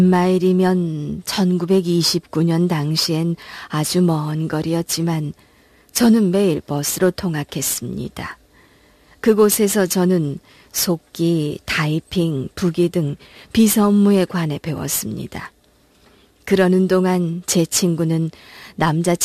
10마일이면 1929년 당시엔 아주 먼 거리였지만 저는 매일 버스로 통학했습니다. 그곳에서 저는 속기, 타이핑, 부기 등 비서 업무에 관해 배웠습니다. 그러는 동안 제 친구는 남자